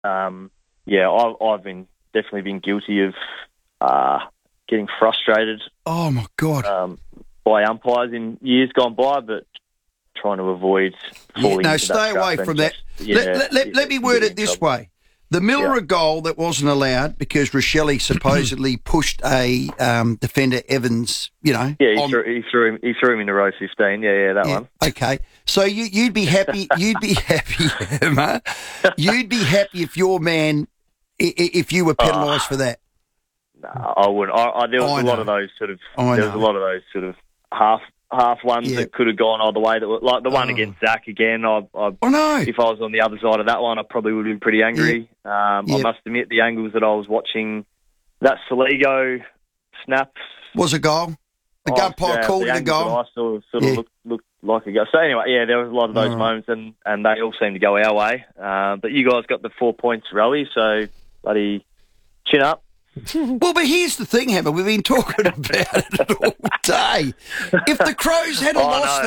I've definitely been guilty of getting frustrated. Oh my God! By umpires in years gone by, but trying to avoid falling. No, into stay that away trap from and that. Let me word it this way. The Miller goal that wasn't allowed because Rochelle supposedly pushed a defender, Evans, Yeah, he threw him into row 15. That one. Okay. So you'd be happy, Emma. You'd be happy if your man, if you were penalised for that. No, I wouldn't. There was a lot of those sort of half ones that could have gone either way. That were like the one against Zach again. If I was on the other side of that one, I probably would have been pretty angry. I must admit the angles that I was watching, that Saligo snap was a goal. The umpire called it a goal. I sort of looked like a goal. So anyway, there was a lot of those moments, and they all seemed to go our way. But you guys got the 4 points rally, so bloody chin up. Well, but here's the thing, Hammer. We've been talking about it all day. If the Crows had lost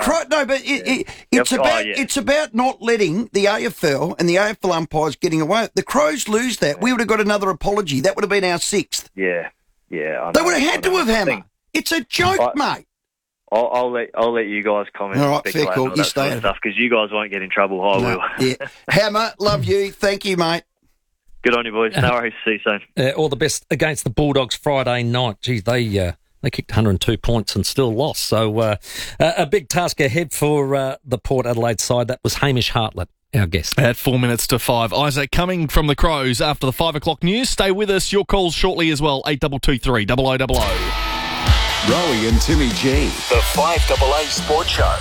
it's about not letting the AFL and the AFL umpires getting away. If the Crows lose that, we would have got another apology. That would have been our 6th. Yeah. I know, they would have had to have, Hammer. It's a joke, mate. I'll let you guys comment. All right, fair call. You stay stuff because you guys won't get in trouble. I will. Yeah. Hammer, love you. Thank you, mate. Good on you, boys. No worries. See you soon. All the best against the Bulldogs Friday night. Geez, they kicked 102 points and still lost. So a big task ahead for the Port Adelaide side. That was Hamish Hartlett, our guest. At 4 minutes to 5. Isaac coming from the Crows after the 5 o'clock news. Stay with us. Your calls shortly as well. 8223 0000. Rowie and Timmy G. The 5AA Sports Show.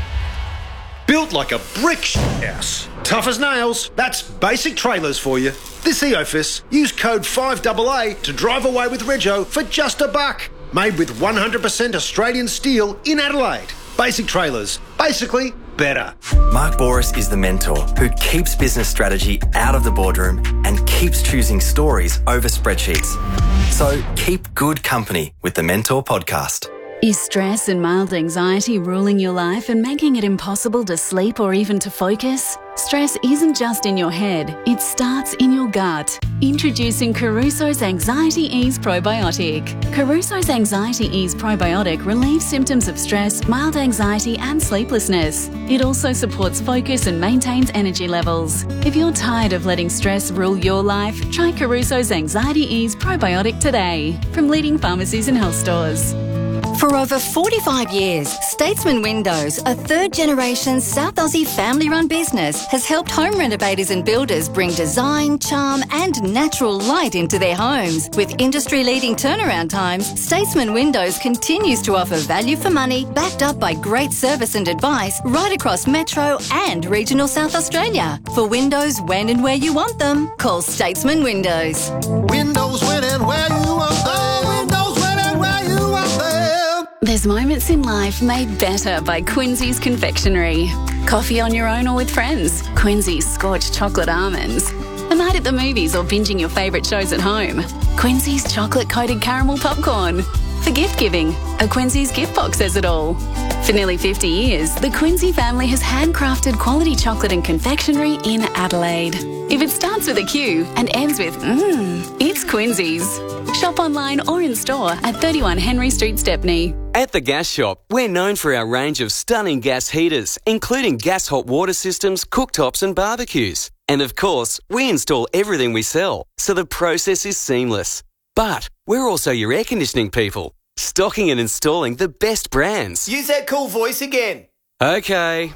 Built like a brick house. Tough as nails. That's Basic Trailers for you. This EOFIS, use code 5AA to drive away with Rego for just $1. Made with 100% Australian steel in Adelaide. Basic Trailers. Basically better. Mark Boris is the mentor who keeps business strategy out of the boardroom and keeps choosing stories over spreadsheets. So keep good company with the Mentor podcast. Is stress and mild anxiety ruling your life and making it impossible to sleep or even to focus? Stress isn't just in your head, it starts in your gut. Introducing Caruso's Anxiety Ease Probiotic. Caruso's Anxiety Ease Probiotic relieves symptoms of stress, mild anxiety and sleeplessness. It also supports focus and maintains energy levels. If you're tired of letting stress rule your life, try Caruso's Anxiety Ease Probiotic today from leading pharmacies and health stores. For over 45 years, Statesman Windows, a third-generation South Aussie family-run business, has helped home renovators and builders bring design, charm and natural light into their homes. With industry-leading turnaround times, Statesman Windows continues to offer value for money, backed up by great service and advice right across Metro and regional South Australia. For windows when and where you want them, call Statesman Windows. Windows when and where you want them. Windows when and where you want them. There's moments in life made better by Quincy's Confectionery. Coffee on your own or with friends. Quincy's Scorched Chocolate Almonds. A night at the movies or binging your favourite shows at home. Quincy's Chocolate-Coated Caramel Popcorn. For gift giving, a Quincy's gift box says it all. For nearly 50 years, the Quincy family has handcrafted quality chocolate and confectionery in Adelaide. If it starts with a Q and ends with it's Quincy's. Shop online or in store at 31 Henry Street, Stepney. At The Gas Shop, we're known for our range of stunning gas heaters, including gas hot water systems, cooktops and barbecues. And of course, we install everything we sell, so the process is seamless. But we're also your air conditioning people, stocking and installing the best brands. Use that cool voice again. Okay.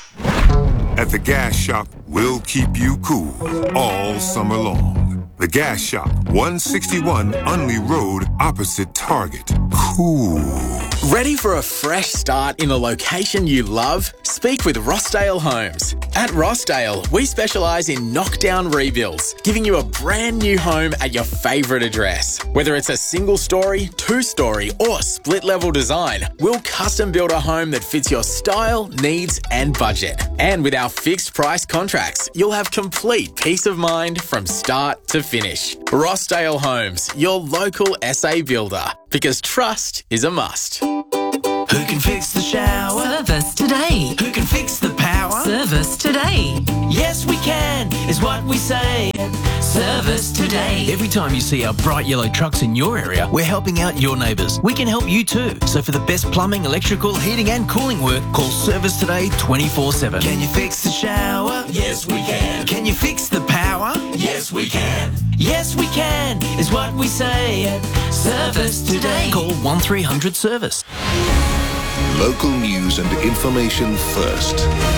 At The Gas Shop, we'll keep you cool all summer long. The Gas Shop, 161 Unley Road, opposite Target. Cool. Ready for a fresh start in a location you love? Speak with Rossdale Homes. At Rossdale, we specialise in knockdown rebuilds, giving you a brand new home at your favourite address. Whether it's a single story, two-story or split-level design, we'll custom build a home that fits your style, needs and budget. And with our fixed price contracts, you'll have complete peace of mind from start to finish. Rossdale Homes, your local SA builder, because trust is a must. Who can fix the shower? Service today. Who can fix the power? power? Service today. Yes, we can, is what we say. Service today. Every time you see our bright yellow trucks in your area, we're helping out your neighbours. We can help you too. So for the best plumbing, electrical, heating and cooling work, call Service Today 24/7. Can you fix the shower? Yes, we can. Can you fix the power? Yes, we can. Yes, we can, is what we say. Service today. Call 1300 Service. Local news and information first.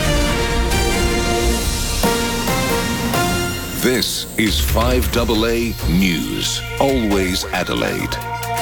This is 5AA News. Always Adelaide.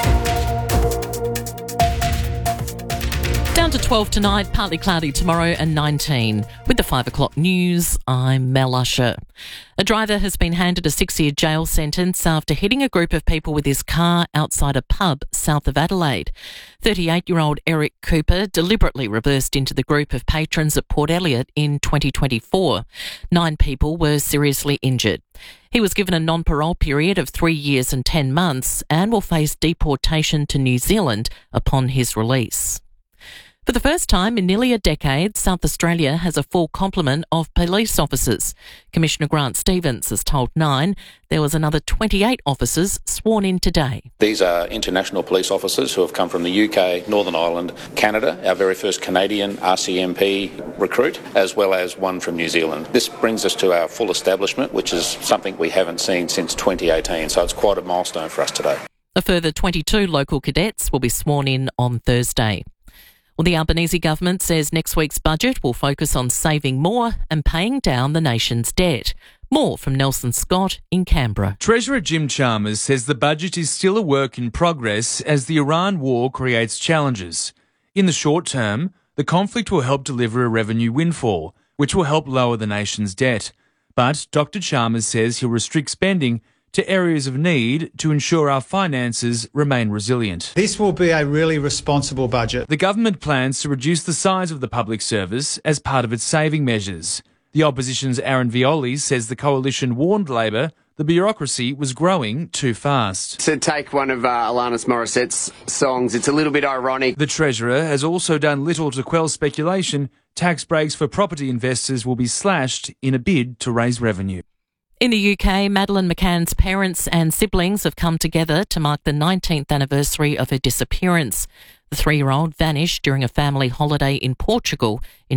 Down to 12 tonight, partly cloudy tomorrow and 19. With the 5 o'clock news, I'm Mel Usher. A driver has been handed a 6-year jail sentence after hitting a group of people with his car outside a pub south of Adelaide. 38-year-old Eric Cooper deliberately reversed into the group of patrons at Port Elliot in 2024. 9 people were seriously injured. He was given a non-parole period of 3 years and 10 months and will face deportation to New Zealand upon his release. For the first time in nearly a decade, South Australia has a full complement of police officers. Commissioner Grant Stevens has told Nine there was another 28 officers sworn in today. These are international police officers who have come from the UK, Northern Ireland, Canada, our very first Canadian RCMP recruit, as well as one from New Zealand. This brings us to our full establishment, which is something we haven't seen since 2018, so it's quite a milestone for us today. A further 22 local cadets will be sworn in on Thursday. Well, the Albanese government says next week's budget will focus on saving more and paying down the nation's debt. More from Nelson Scott in Canberra. Treasurer Jim Chalmers says the budget is still a work in progress as the Iran war creates challenges. In the short term, the conflict will help deliver a revenue windfall, which will help lower the nation's debt. But Dr. Chalmers says he'll restrict spending to areas of need to ensure our finances remain resilient. This will be a really responsible budget. The government plans to reduce the size of the public service as part of its saving measures. The opposition's Aaron Violi says the coalition warned Labor the bureaucracy was growing too fast. To take one of Alanis Morissette's songs, it's a little bit ironic. The Treasurer has also done little to quell speculation. Tax breaks for property investors will be slashed in a bid to raise revenue. In the UK, Madeleine McCann's parents and siblings have come together to mark the 19th anniversary of her disappearance. The 3-year-old vanished during a family holiday in Portugal in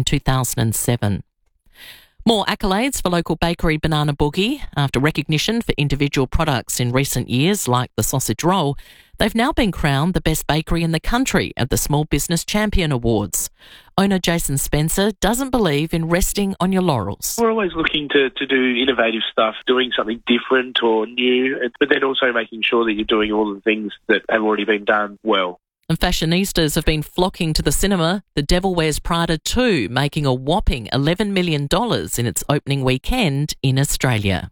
2007. More accolades for local bakery Banana Boogie. After recognition for individual products in recent years, like the sausage roll, they've now been crowned the best bakery in the country at the Small Business Champion Awards. Owner Jason Spencer doesn't believe in resting on your laurels. We're always looking to do innovative stuff, doing something different or new, but then also making sure that you're doing all the things that have already been done well. And fashionistas have been flocking to the cinema. The Devil Wears Prada 2 making a whopping $11 million in its opening weekend in Australia.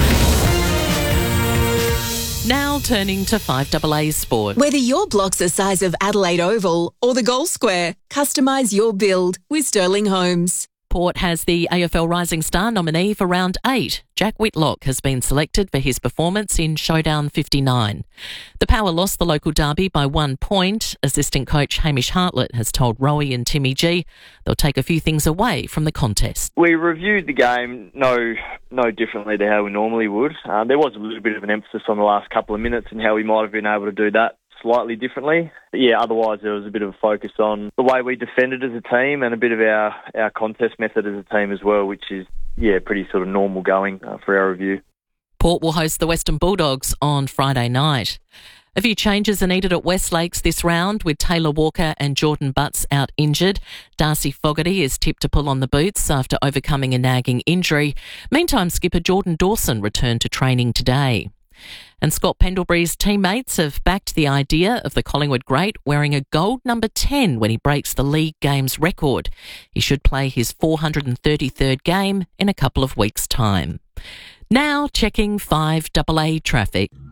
Now turning to 5AA Sport. Whether your block's the size of Adelaide Oval or the Goal Square, customise your build with Sterling Homes. Port has the AFL Rising Star nominee for Round 8. Jack Whitlock has been selected for his performance in Showdown 59. The Power lost the local derby by 1 point. Assistant coach Hamish Hartlett has told Rowie and Timmy G they'll take a few things away from the contest. We reviewed the game no differently to how we normally would. There was a little bit of an emphasis on the last couple of minutes and how we might have been able to do that slightly differently. But yeah, otherwise there was a bit of a focus on the way we defended as a team and a bit of our contest method as a team as well, which is, pretty sort of normal going for our review. Port will host the Western Bulldogs on Friday night. A few changes are needed at West Lakes this round, with Taylor Walker and Jordan Butts out injured. Darcy Fogarty is tipped to pull on the boots after overcoming a nagging injury. Meantime, skipper Jordan Dawson returned to training today. And Scott Pendlebury's teammates have backed the idea of the Collingwood great wearing a gold number 10 when he breaks the league games record. He should play his 433rd game in a couple of weeks' time. Now checking 5AA traffic.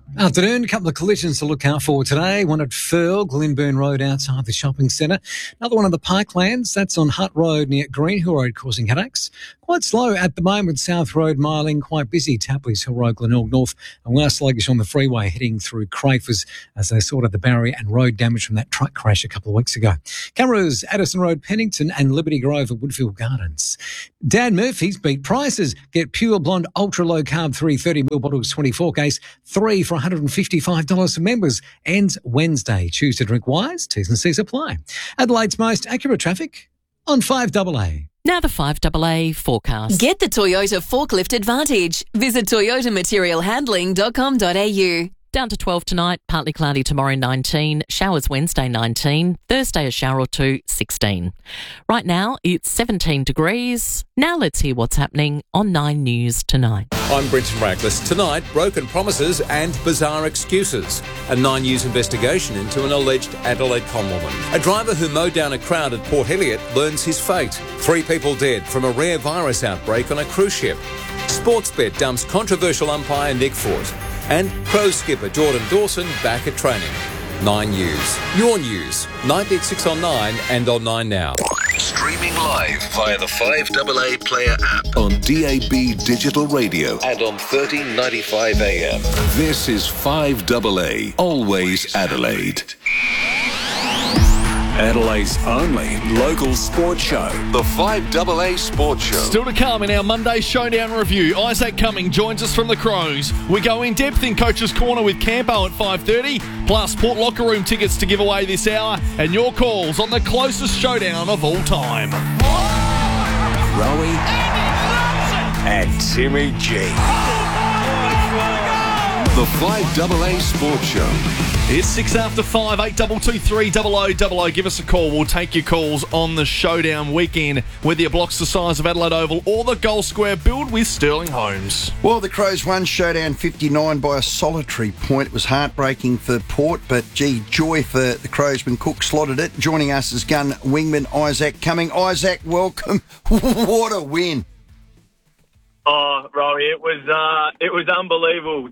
Afternoon, a couple of collisions to look out for today. One at Firle, Glenburn Road outside the shopping centre. Another one at the Parklands, that's on Hutt Road near Greenhill Road, causing headaches. Quite slow at the moment, South Road, Marling, quite busy. Tapley's Hill Road, Glenelg North, and we are sluggish on the freeway heading through Crafers as they sorted the barrier and road damage from that truck crash a couple of weeks ago. Cameras, Addison Road, Pennington, and Liberty Grove at Woodfield Gardens. Dan Murphy's beat prices. Get Pure Blonde Ultra Low Carb 330ml bottles 24 case, 3 for $155 for members. Ends Wednesday. Choose to drink wise. T's and C's apply. Adelaide's most accurate traffic on 5AA. Now the 5AA forecast. Get the Toyota Forklift Advantage. Visit toyotamaterialhandling.com.au. Down to 12 tonight, partly cloudy tomorrow, 19. Showers Wednesday, 19. Thursday, a shower or two, 16. Right now, it's 17 degrees. Now let's hear what's happening on 9 News tonight. I'm Brenton Raglis. Tonight, broken promises and bizarre excuses. A 9 News investigation into an alleged Adelaide conwoman. A driver who mowed down a crowd at Port Elliot learns his fate. 3 people dead from a rare virus outbreak on a cruise ship. Sportsbet dumps controversial umpire Nick Fort. And Crows skipper Jordan Dawson back at training. 9 News. Your news. 986 on 9 and on 9 Now. Streaming live via the 5AA Player app on DAB Digital Radio and on 1395 AM. This is 5AA, always Adelaide. Adelaide's only local sports show, the 5AA Sports Show. Still to come in our Monday Showdown review, Isaac Cumming joins us from the Crows. We go in depth in Coach's Corner with Campo at 5:30, plus Port Locker Room tickets to give away this hour, and your calls on the closest showdown of all time. Rowie and Timmy G. The 5AA Sports Show. It's 6 after 5, 8223 Give us a call. We'll take your calls on the Showdown weekend, whether your block's the size of Adelaide Oval or the Goal Square, build with Sterling Homes. Well, the Crows won Showdown 59 by a solitary point. It was heartbreaking for Port, but gee, joy for the Crows when Cook slotted it. Joining us is gun wingman Isaac Cumming. Isaac, welcome. What a win. Oh, Rowie, it was unbelievable.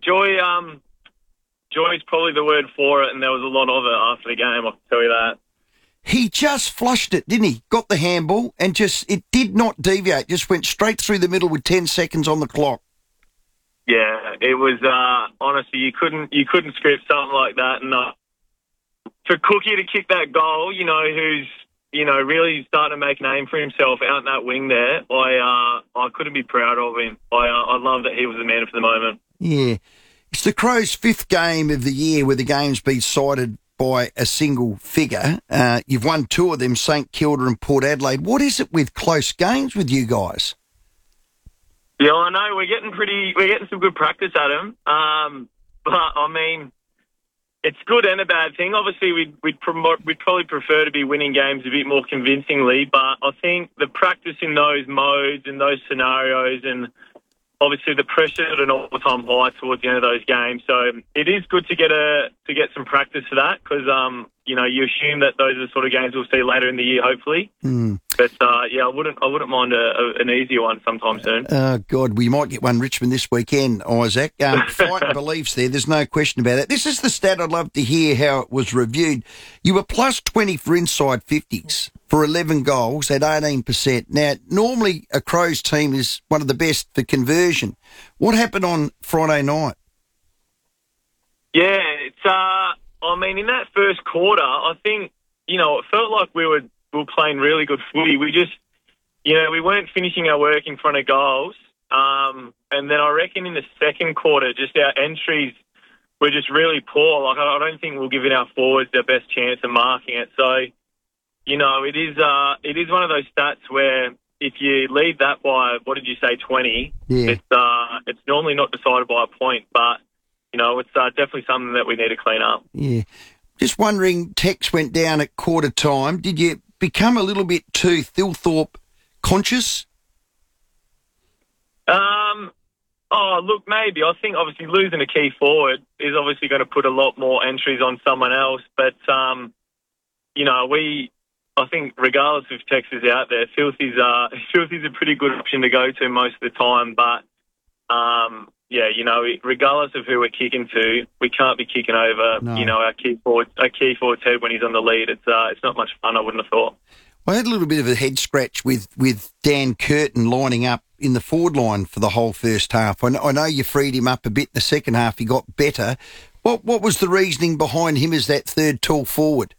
Joy's probably the word for it, and there was a lot of it after the game, I can tell you that. He just flushed it, didn't he? Got the handball and it did not deviate, just went straight through the middle with 10 seconds on the clock. Yeah, it was, honestly, you couldn't script something like that. And for Cookie to kick that goal, who's, really starting to make a name for himself out in that wing there, I couldn't be proud of him. I love that he was the man for the moment. Yeah. It's the Crows' 5th game of the year where the game's been cited by a single figure. You've won 2 of them, St Kilda and Port Adelaide. What is it with close games with you guys? Yeah, I know we're getting some good practice at them. But I mean, it's good and a bad thing. Obviously, we'd probably prefer to be winning games a bit more convincingly. But I think the practice in those modes and those scenarios, and obviously the pressure at an all-time high towards the end of those games. So it is good to get some practice for that because, you assume that those are the sort of games we'll see later in the year, hopefully. Mm. But, I wouldn't mind an easier one sometime soon. God, we might get one Richmond this weekend, Isaac. Fighting beliefs there's no question about it. This is the stat I'd love to hear how it was reviewed. You were plus 20 for inside 50s. For 11 goals at 18%. Now, normally a Crows team is one of the best for conversion. What happened on Friday night? Yeah, it's. In that first quarter, I think it felt like we were playing really good footy. We just, we weren't finishing our work in front of goals. And then I reckon in the second quarter, just our entries were just really poor. Like I don't think we're giving our forwards their best chance of marking it. So. It is one of those stats where if you lead that by, 20? Yeah. It's normally not decided by a point, but, it's definitely something that we need to clean up. Yeah. Just wondering, Tex went down at quarter time. Did you become a little bit too Thilthorpe conscious? Look, maybe. I think obviously losing a key forward is obviously going to put a lot more entries on someone else, but, I think regardless if Tex is out there, Filthy's a pretty good option to go to most of the time. But, yeah, you know, regardless of who we're kicking to, we can't be kicking over, you know, our key forward's head when he's on the lead. It's not much fun, I wouldn't have thought. I had a little bit of a head scratch with Dan Curtin lining up in the forward line for the whole first half. I know you freed him up a bit in the second half. He got better. What was the reasoning behind him as that third tall forward?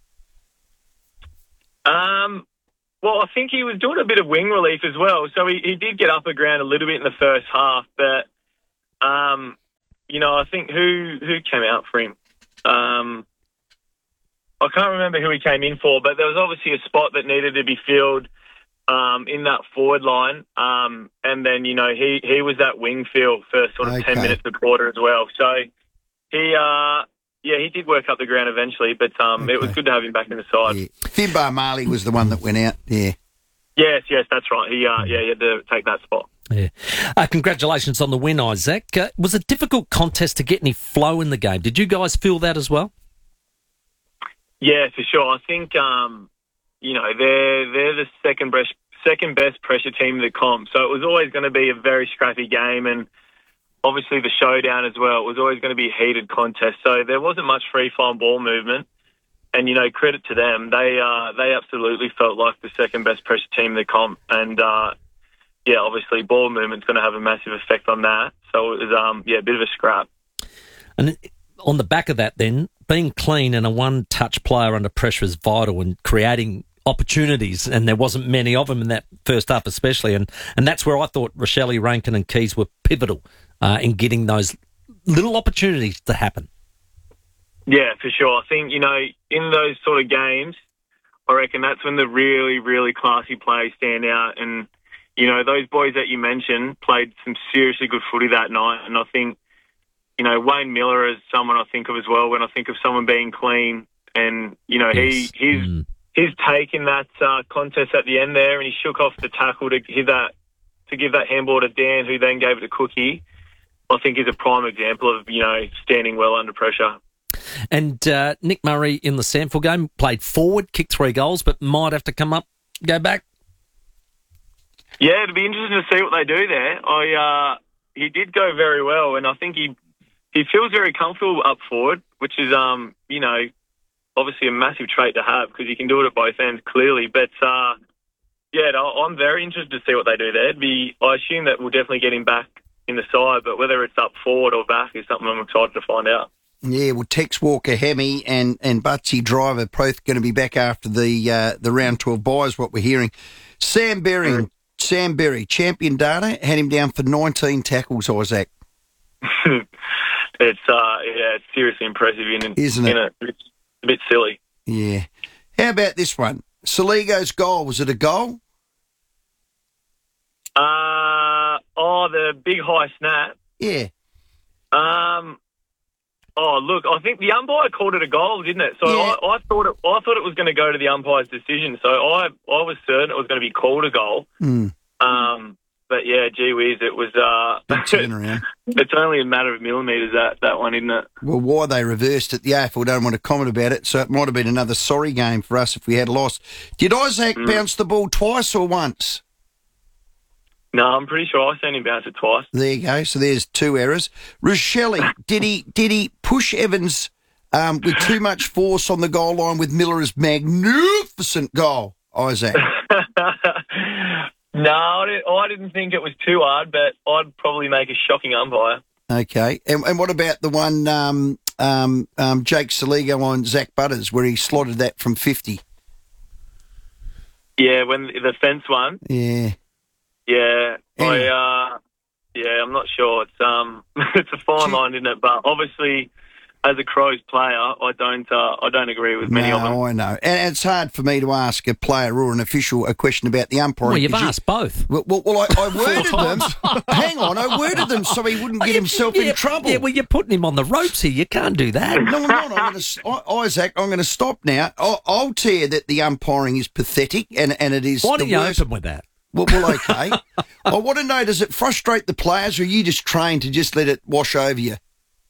Well, I think he was doing a bit of wing relief as well. So he did get up the ground a little bit in the first half. But, you know, I think who came out for him? I can't remember who he came in for, but there was obviously a spot that needed to be filled in that forward line. And then, you know, he was that wing fill for sort of 10 minutes a quarter as well. So he did work up the ground eventually, but it was good to have him back in the side. Yeah. Finbar Marley was the one that went out. Yeah. Yes, that's right. He had to take that spot. Yeah. Congratulations on the win, Isaac. Was it a difficult contest to get any flow in the game? Did you guys feel that as well? Yeah, for sure. I think you know, they're the second best pressure team in the comp, so it was always going to be a very scrappy game, and obviously the showdown as well. It was always going to be a heated contest, so there wasn't much free-flowing ball movement. And, you know, credit to them. They absolutely felt like the second best pressure team in the comp. And, obviously ball movement's going to have a massive effect on that. So it was, a bit of a scrap. And on the back of that then, being clean and a one-touch player under pressure is vital in creating opportunities, and there wasn't many of them in that first half especially. And that's where I thought Rochelle, Rankin and Keys were pivotal in getting those little opportunities to happen. Yeah, for sure. I think, you know, in those sort of games, I reckon that's when the really, really classy players stand out. And, you know, those boys that you mentioned played some seriously good footy that night. And I think, you know, Wayne Miller is someone I think of as well when I think of someone being clean. And, you know, he's taken that contest at the end there, and he shook off the tackle to give that handball to Dan, who then gave it to Cookie. I think is a prime example of, you know, standing well under pressure. And Nick Murray in the Sample game played forward, kicked 3 goals, but might have to go back. Yeah, it'll be interesting to see what they do there. He did go very well, and I think he feels very comfortable up forward, which is, you know, obviously a massive trait to have because you can do it at both ends clearly. But, I'm very interested to see what they do there. I assume that we'll definitely get him back in the side, but whether it's up forward or back is something I'm excited to find out. Yeah, well, Tex Walker, Hemi and Butsy Driver both going to be back after the round 12 bye is what we're hearing. Sam Berry, champion data, had him down for 19 tackles, Isaac. It's seriously impressive, isn't it? It's a bit silly. Yeah. How about this one? Saligo's goal, was it a goal? The big high snap. Yeah. Oh, look, I think the umpire called it a goal, didn't it? So yeah. I thought it was going to go to the umpire's decision. So I was certain it was going to be called a goal. But yeah, gee whiz, it was. Big turnaround. It's only a matter of millimetres that one, isn't it? Well, why they reversed it, the AFL don't want to comment about it. So it might have been another sorry game for us if we had lost. Did Isaac bounce the ball twice or once? No, I'm pretty sure I seen him bounce it twice. There you go. So there's 2 errors. Rochelle, did he push Evans with too much force on the goal line with Miller's magnificent goal, Isaac? No, I didn't think it was too hard, but I'd probably make a shocking umpire. Okay. And what about the one Jake Saligo on Zach Butters where he slotted that from 50? Yeah, when the fence one. Yeah. Yeah, I'm not sure. It's it's a fine line, isn't it? But obviously, as a Crows player, I don't agree with many of them. No, I know, and it's hard for me to ask a player or an official a question about the umpiring. Well, you've asked both. Well, I worded them. Hang on, I worded them so he wouldn't get himself in trouble. Yeah, well, you're putting him on the ropes here. You can't do that. No, I'm not. Isaac, I'm going to stop now. I'll tell you that the umpiring is pathetic, and it is. Why don't you open with that? Well, okay. I want to know, does it frustrate the players or are you just trained to just let it wash over you?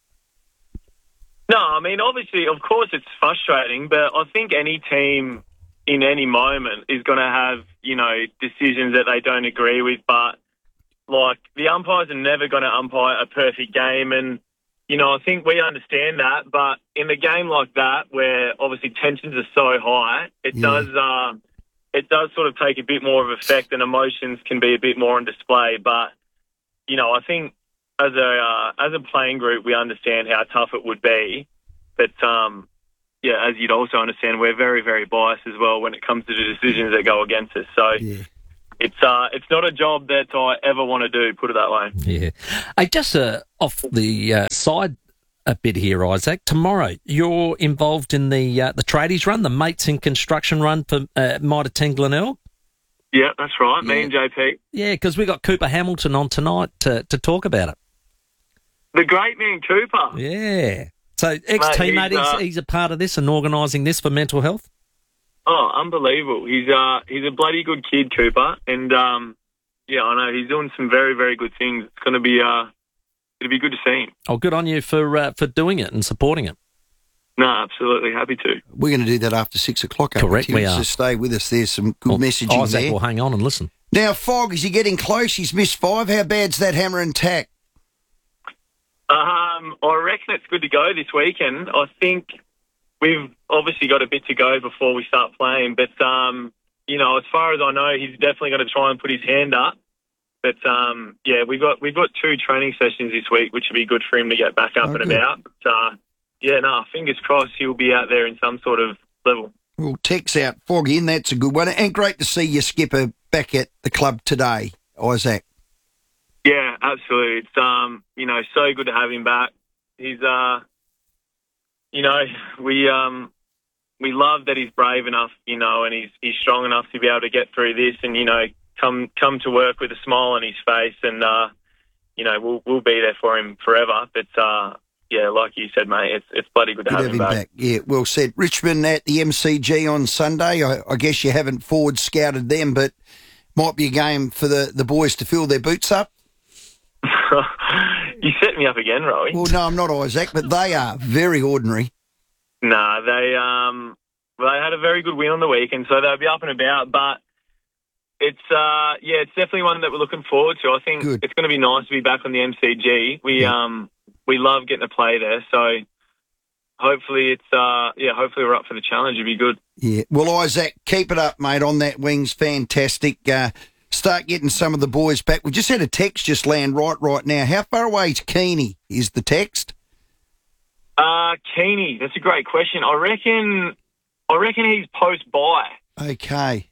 No, I mean, obviously, of course it's frustrating, but I think any team in any moment is going to have, you know, decisions that they don't agree with. But, like, the umpires are never going to umpire a perfect game, and, you know, I think we understand that, but in a game like that, where obviously tensions are so high, it does sort of take a bit more of effect, and emotions can be a bit more on display. But, you know, I think as a playing group, we understand how tough it would be. But, as you'd also understand, we're very, very biased as well when it comes to the decisions that go against us. So it's not a job that I ever want to do, put it that way. Yeah. Hey, just off the side a bit here, Isaac. Tomorrow, you're involved in the tradies run, the Mates in Construction run for Mitre 10 Glenelg. Yeah, that's right. Me and JP. Yeah, because we got Cooper Hamilton on tonight to talk about it. The great man, Cooper. Yeah. So, ex-teammate, he's a part of this and organising this for mental health? Oh, unbelievable. He's a bloody good kid, Cooper. And, I know he's doing some very, very good things. It's going to be, it'll be good to see him. Oh, good on you for doing it and supporting it. No, absolutely. Happy to. We're going to do that after 6 o'clock. Correct, we are. So stay with us. There's some good messaging Isaac there. will hang on and listen. Now, Fog, is he getting close? He's missed 5. How bad's that hammer and tack? I reckon it's good to go this weekend. I think we've obviously got a bit to go before we start playing, but, as far as I know, he's definitely going to try and put his hand up. But, we've got 2 training sessions this week, which would be good for him to get back up and about. But, fingers crossed he'll be out there in some sort of level. Well, Tech's out, Foggy in, that's a good one. And great to see your skipper back at the club today, Isaac. Yeah, absolutely. It's, so good to have him back. He's, we love that he's brave enough, and he's strong enough to be able to get through this and, come to work with a smile on his face and, we'll be there for him forever. But, like you said, mate, it's bloody good to have him back. Yeah, well said. Richmond at the MCG on Sunday. I guess you haven't forward scouted them, but might be a game for the boys to fill their boots up. You set me up again, Rowie. Well, no, I'm not, Isaac, but they are very ordinary. No, they had a very good win on the weekend, so they'll be up and about, but it's definitely one that we're looking forward to. I think it's going to be nice to be back on the MCG. We love getting to play there, so hopefully hopefully we're up for the challenge. It'd be good. Yeah. Well, Isaac, keep it up, mate, on that wing's fantastic. Start getting some of the boys back. We just had a text just land right now. How far away is Keeney, is the text? Keeney, that's a great question. I reckon he's post-bye. Okay.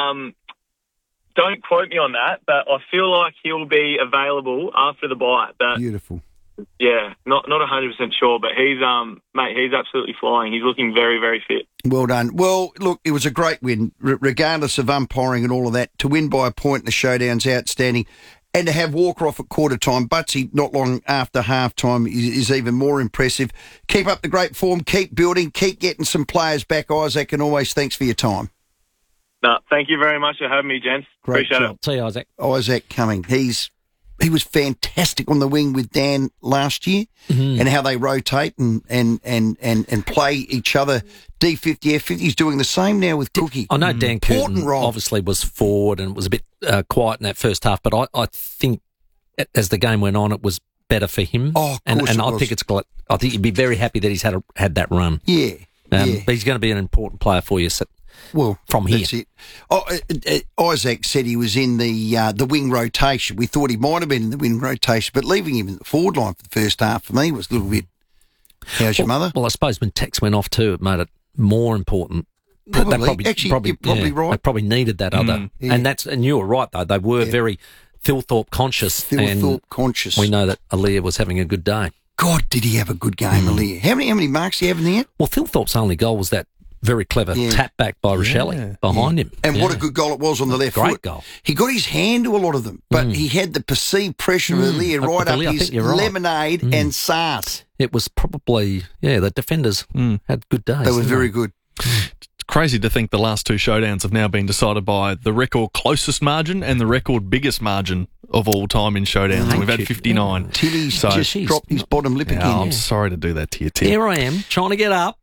Don't quote me on that, but I feel like he'll be available after the bye. But beautiful. Yeah, not 100% sure, but he's absolutely flying. He's looking very, very fit. Well done. Well, look, it was a great win, regardless of umpiring and all of that. To win by a point in the showdown's outstanding. And to have Walker off at quarter time, Butsy not long after half time is even more impressive. Keep up the great form, keep building, keep getting some players back, Isaac, and always thanks for your time. No, thank you very much for having me, gents. Great Appreciate job. it. See you, Isaac. Isaac Cumming. He was fantastic on the wing with Dan last year, and how they rotate and play each other. D50, F50. He's doing the same now with Cookie. I know Dan Curtin obviously was forward and was a bit quiet in that first half, but I think as the game went on, it was better for him. Oh, of course and it I was. think he'd be very happy that he's had that run. Yeah. But he's going to be an important player for you. Well, from here. That's it. Isaac said he was in the wing rotation. We thought he might have been in the wing rotation, but leaving him in the forward line for the first half for me was a little bit. How's your mother? Well, I suppose when Tex went off too, it made it more important. Probably. You're probably right. They probably needed that other, and you were right though. They were very Philthorpe conscious. Conscious. We know that Aaliyah was having a good day. God, did he have a good game, Aaliyah? How many marks did he have in the end? Well, Philthorpe's only goal was that very clever tap back by Rochelle behind him. And what a good goal it was on the left foot. Great goal. He got his hand to a lot of them, but he had the perceived pressure of Aaliyah right up his lemonade and sass. It was probably, the defenders had good days. They were very good. It's crazy to think the last 2 showdowns have now been decided by the record closest margin and the record biggest margin of all time in showdowns. And we've had 59. Tilly's just dropped his bottom lip again. I'm sorry to do that to you, Tim. Here I am, trying to get up.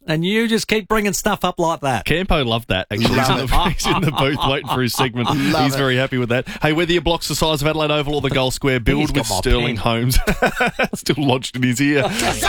And you just keep bringing stuff up like that. Campo loved that, actually. He's in the booth waiting for his segment. He's very happy with that. Hey, whether your block's the size of Adelaide Oval or the Goal Square, build with Sterling Homes. Still lodged in his ear.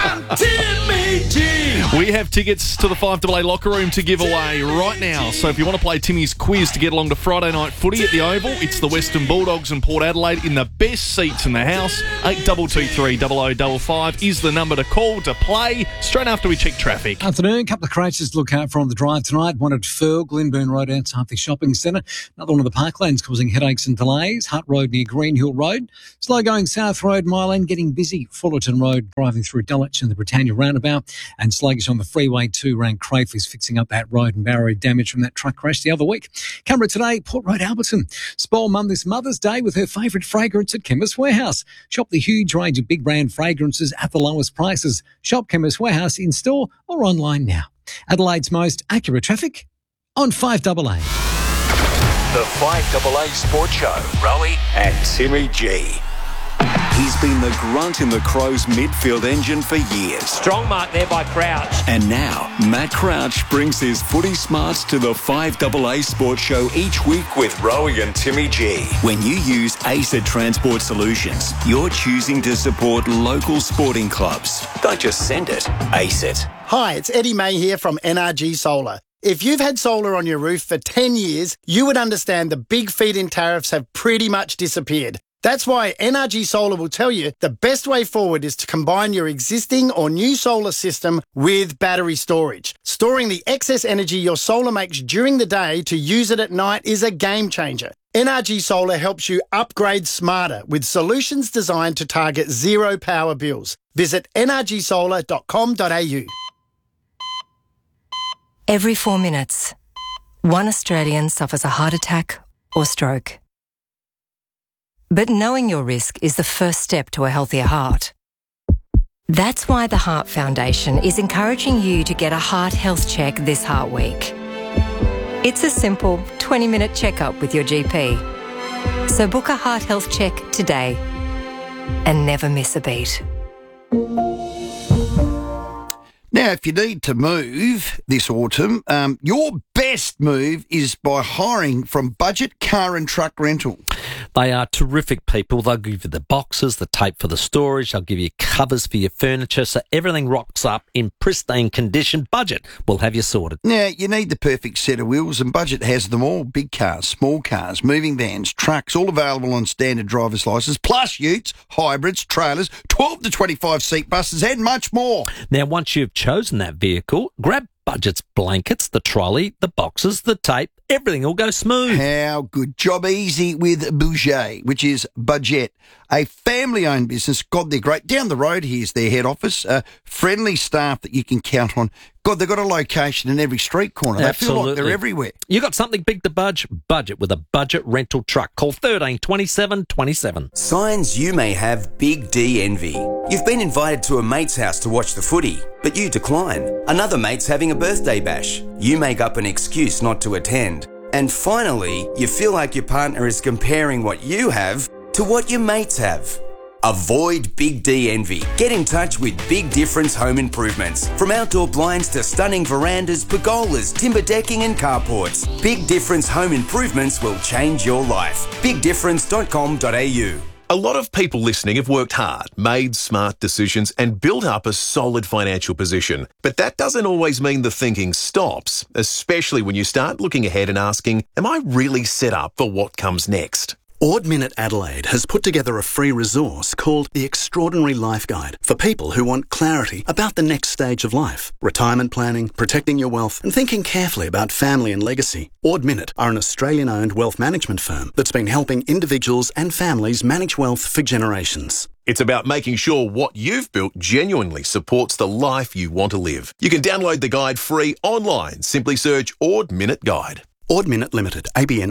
We have tickets to the 5AA locker room to give away right now. So if you want to play Timmy's quiz to get along to Friday night footy at the Oval, it's the Western Bulldogs and Port Adelaide in the best seats in the house. 8223 0055 is the number to call to play straight after we check traffic. Afternoon, couple of crashes to look out for on the drive tonight. One at Firle, Glenburn Road outside the shopping centre. Another one of the Parklands causing headaches and delays. Hutt Road near Greenhill Road. Slow going South Road, Mile End, getting busy. Fullerton Road driving through Dulwich and the Britannia roundabout. And sluggish on the Freeway 2 around Crayford is fixing up that road and barrier damage from that truck crash the other week. Camera today, Port Road, Alberton. Spoil Mum this Mother's Day with her favourite fragrance at Chemist Warehouse. Shop the huge range of big brand fragrances at the lowest prices. Shop Chemist Warehouse in store or online now. Adelaide's most accurate traffic on 5AA. The 5AA Sports Show. Rowie and Timmy G. He's been the grunt in the Crows midfield engine for years. Strong mark there by Crouch. And now, Matt Crouch brings his footy smarts to the 5AA Sports Show each week with Rowie and Timmy G. When you use ACET Transport Solutions, you're choosing to support local sporting clubs. Don't just send it, ACET. Hi, it's Eddie May here from NRG Solar. If you've had solar on your roof for 10 years, you would understand the big feed-in tariffs have pretty much disappeared. That's why NRG Solar will tell you the best way forward is to combine your existing or new solar system with battery storage. Storing the excess energy your solar makes during the day to use it at night is a game changer. NRG Solar helps you upgrade smarter with solutions designed to target zero power bills. Visit nrgsolar.com.au. Every 4 minutes, one Australian suffers a heart attack or stroke. But knowing your risk is the first step to a healthier heart. That's why the Heart Foundation is encouraging you to get a heart health check this Heart Week. It's a simple 20-minute checkup with your GP. So book a heart health check today and never miss a beat. Now, if you need to move this autumn, your best move is by hiring from Budget Car and Truck Rental. They are terrific people. They'll give you the boxes, the tape for the storage. They'll give you covers for your furniture, so everything rocks up in pristine condition. Budget will have you sorted. Now, you need the perfect set of wheels, and Budget has them all. Big cars, small cars, moving vans, trucks, all available on standard driver's licence, plus utes, hybrids, trailers, 12 to 25 seat buses, and much more. Now, once you've chosen that vehicle, grab Budget's blankets, the trolley, the boxes, the tape. Everything will go smooth. How good. Job easy with Bouget, which is Budget, a family-owned business. God, they're great. Down the road, here's their head office. Friendly staff that you can count on. God, they've got a location in every street corner. They feel like they're everywhere. You got something big to budget with a Budget rental truck. Call 13 27 27. Signs you may have Big D envy. You've been invited to a mate's house to watch the footy, but you decline. Another mate's having a birthday bash. You make up an excuse not to attend. And finally, you feel like your partner is comparing what you have to what your mates have. Avoid Big D envy. Get in touch with Big Difference Home Improvements. From outdoor blinds to stunning verandas, pergolas, timber decking and carports, Big Difference Home Improvements will change your life. BigDifference.com.au. A lot of people listening have worked hard, made smart decisions and built up a solid financial position. But that doesn't always mean the thinking stops, especially when you start looking ahead and asking, am I really set up for what comes next? Ord Minnett Adelaide has put together a free resource called The Extraordinary Life Guide for people who want clarity about the next stage of life, retirement planning, protecting your wealth and thinking carefully about family and legacy. Ord Minnett are an Australian-owned wealth management firm that's been helping individuals and families manage wealth for generations. It's about making sure what you've built genuinely supports the life you want to live. You can download the guide free online. Simply search Ord Minnett Guide. Ord Minnett Limited, ABN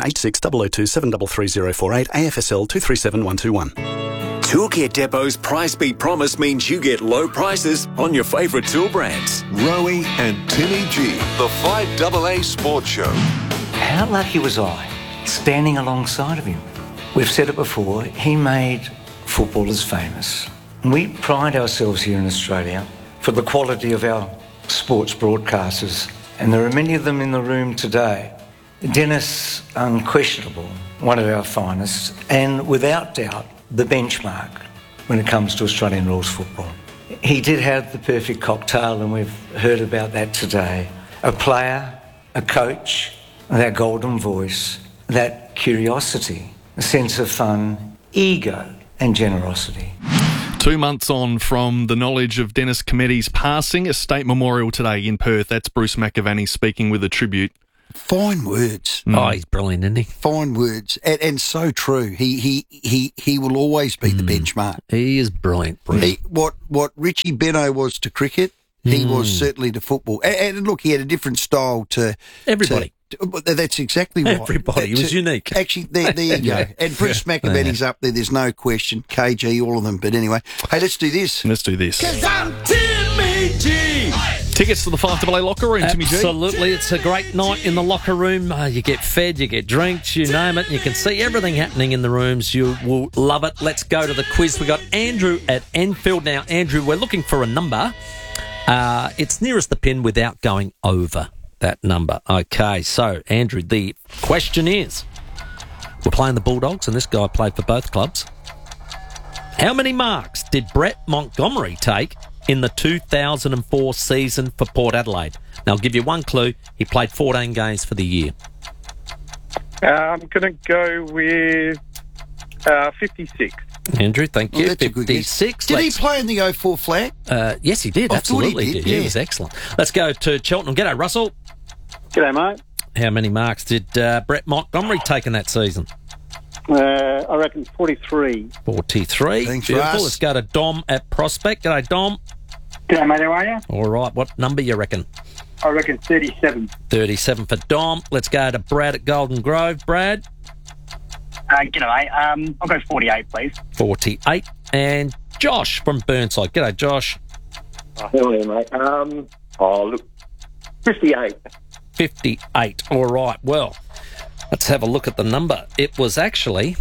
860027330048, AFSL 237121. Toolkit Depot's Price Beat Promise means you get low prices on your favourite tool brands. Rowie and Timmy G, the 5AA Sports Show. How lucky was I standing alongside of him? We've said it before, he made footballers famous. We pride ourselves here in Australia for the quality of our sports broadcasters, and there are many of them in the room today. Dennis, unquestionable, one of our finest, and without doubt, the benchmark when it comes to Australian rules football. He did have the perfect cocktail, and we've heard about that today. A player, a coach, that golden voice, that curiosity, a sense of fun, ego and generosity. 2 months on from the knowledge of Dennis Cometti's passing, a state memorial today in Perth. That's Bruce McAvaney speaking with a tribute. Fine words. Oh, he's brilliant, isn't he? Fine words, and so true. He will always be the benchmark. He is brilliant. What Richie Beno was to cricket, he was certainly to football. And look, he had a different style to everybody. That's exactly right. Everybody. He was unique. Actually, there you go. And Bruce McAvaney's up there. There's no question. KG, all of them. But anyway, hey, let's do this. Let's do this. 'Cause I'm Timmy G. Tickets to the 5AA locker room, Timmy G. Absolutely. It's a great night in the locker room. You get fed, you get drinks, you name it. You can see everything happening in the rooms. You will love it. Let's go to the quiz. We've got Andrew at Enfield. Now, Andrew, we're looking for a number. It's nearest the pin without going over that number. Okay, so, Andrew, the question is, we're playing the Bulldogs, and this guy played for both clubs. How many marks did Brett Montgomery take in the 2004 season for Port Adelaide? Now, I'll give you one clue. He played 14 games for the year. I'm going to go with 56. Andrew, thank you. Well, 56. Did he play in the 04 flag? Yes, he did. I Absolutely thought he did. He Yeah. was excellent. Let's go to Cheltenham. G'day, Russell. G'day, mate. How many marks did Brett Montgomery take in that season? I reckon 43. 43. Thanks, Beautiful. Russ. Let's go to Dom at Prospect. G'day, Dom. G'day, mate. How are you? All right. What number you reckon? I reckon 37. 37 for Dom. Let's go to Brad at Golden Grove. Brad. G'day, mate. I'll go 48, please. 48. And Josh from Burnside. G'day, Josh. Hello, mate. Look, 58. 58. All right. Well, let's have a look at the number. It was actually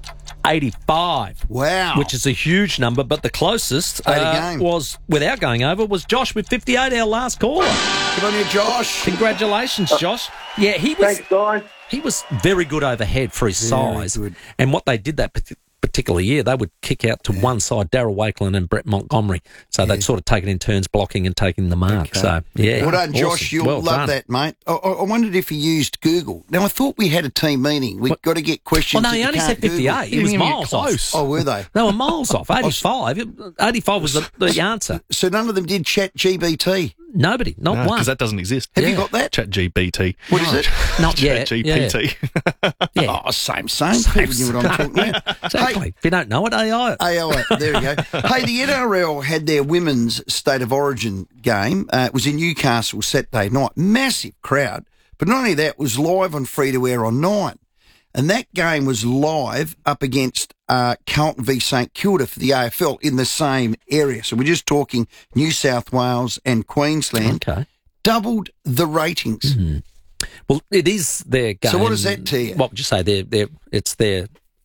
85. Wow. Which is a huge number, but the closest 80 game. was, without going over, was Josh with 58, our last caller. Good on you, Josh. Congratulations, Josh. Yeah, he was... Thanks, guys. He was very good overhead for his size. good. And what they did that particular year, they would kick out to one side, Darryl Wakelin and Brett Montgomery. So they'd sort of take it in turns, blocking and taking the mark. Okay. So, yeah. Well done, Josh. Awesome. You'll Well love done. that, mate. I wondered if he used Google. Now, I thought we had a team meeting. We've got to get questions. Well, no, he that only you said can't 58. Google. He was miles off. Oh, were they? They were miles off. 85. 85 was the answer. So none of them did Chat GBT? Nobody. Not one. Because that doesn't exist. Have you got that? Chat GPT. What is it? Not yet. Chat GPT. Yeah. Oh, same. People knew what I'm talking about. Exactly. If you don't know it, AI. AI, there we go. Hey, the NRL had their women's State of Origin game. It was in Newcastle Saturday night. Massive crowd. But not only that, it was live on free-to-air on 9. And that game was live up against Carlton v St Kilda for the AFL in the same area. So we're just talking New South Wales and Queensland. Okay. Doubled the ratings. Mm-hmm. Well, it is their game. So what does that tell you? What would you say? It's their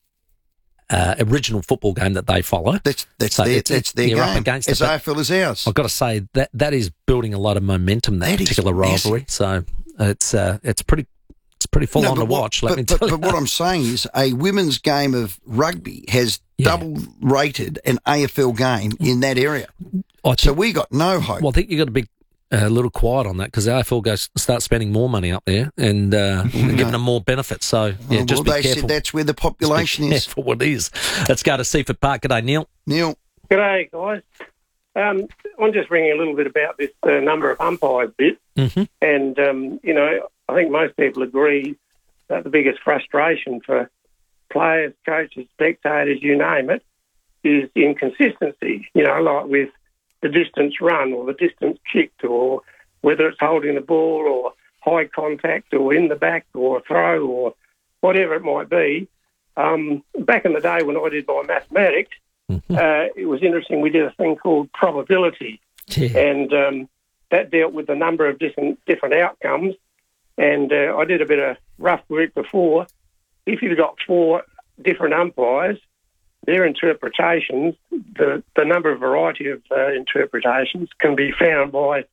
original football game that they follow. That's So their they're game. up against As it, but AFL as ours. I've got to say that is building a lot of momentum, that particular rivalry. So it's pretty full on to watch, let me tell you. But what I'm saying is a women's game of rugby has double rated an AFL game in that area. So we got no hope. Well, I think you've got to be a little quiet on that because the AFL start spending more money up there and giving them more benefits. So, yeah, just be they careful. said that's where the population is. For what it is. Let's go to Seaford Park. G'day, Neil. Neil. G'day, guys. I'm just ringing a little bit about this number of umpires bit. Mm-hmm. And, I think most people agree that the biggest frustration for players, coaches, spectators, you name it, is inconsistency, like with the distance run or the distance kicked or whether it's holding the ball or high contact or in the back or a throw or whatever it might be. Back in the day when I did my mathematics, it was interesting. We did a thing called probability, and that dealt with a number of different outcomes. And I did a bit of rough work before. If you've got 4 different umpires, their interpretations, the number of variety of interpretations can be found by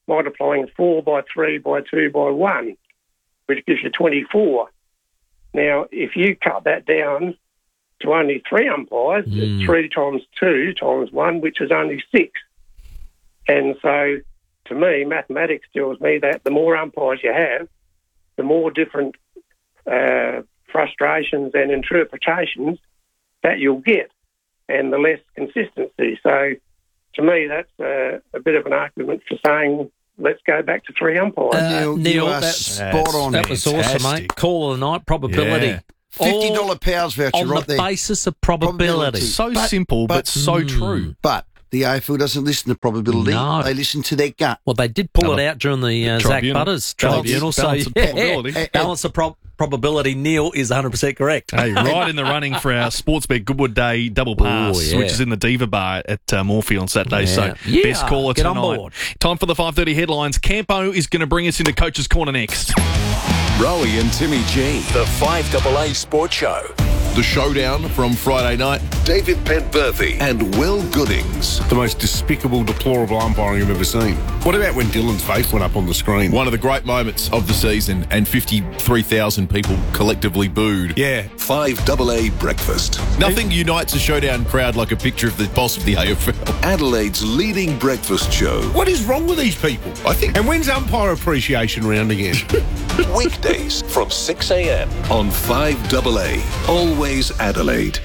multiplying 4 by 3 by 2 by 1, which gives you 24. Now, if you cut that down to only 3 umpires, it's 3 times 2 times 1, which is only 6. And so, to me, mathematics tells me that the more umpires you have, the more different frustrations and interpretations that you'll get, and the less consistency. So, to me, that's a bit of an argument for saying, let's go back to 3 umpires. Neil, that's spot on. That was awesome, mate. Call of the night, probability. Yeah. $50 powers voucher on right the there. basis of probability. So simple, but so true. But the AFL doesn't listen to probability. No. They listen to their gut. Well, they did pull it out during the Zach Butters tribunal. Balance of probability. Balance of probability. Neil is 100% correct. Hey, right in the running for our Sportsbet Goodwood Day double pass, which is in the Diva Bar at Morphe on Saturday. So best caller get tonight. On board. Time for the 5:30 headlines. Campo is going to bring us into Coach's Corner next. Rowie and Timmy G, the 5AA Sports Show. The showdown from Friday night, David Pentberthy and Will Goodings. The most despicable, deplorable umpiring I've ever seen. What about when Dylan's face went up on the screen? One of the great moments of the season, and 53,000 people collectively booed. Yeah. 5AA Breakfast. Nothing unites a showdown crowd like a picture of the boss of the AFL. Adelaide's leading breakfast show. What is wrong with these people? I think. And when's umpire appreciation round again? Weekdays from 6 a.m. on 5AA. Always Adelaide.